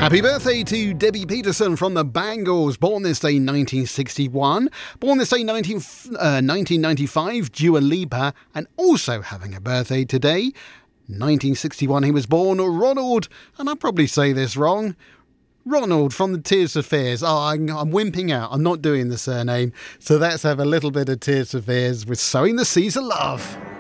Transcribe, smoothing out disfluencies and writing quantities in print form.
Happy birthday to Debbie Peterson from the Bangles, born this day 1961, born this day 1995, Dua Lipa, and also having a birthday today, 1961 he was born, Ronald, and I'll probably say this wrong, Ronald from the Tears for Fears. I'm wimping out, I'm not doing the surname, so let's have a little bit of Tears for Fears with Sowing the Seeds of Love.